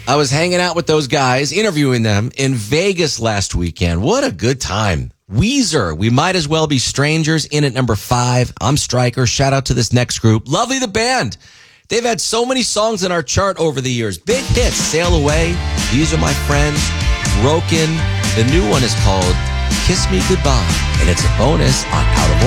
I was hanging out with those guys, interviewing them in Vegas last weekend. What a good time. Weezer, We Might As Well Be Strangers, in at number 5. I'm Stryker. Shout out to this next group. Lovely the band. They've had so many songs in our chart over the years. Big hits. Sail Away, These Are My Friends, Broken. The new one is called Kiss Me Goodbye, and it's a bonus on Out of Order.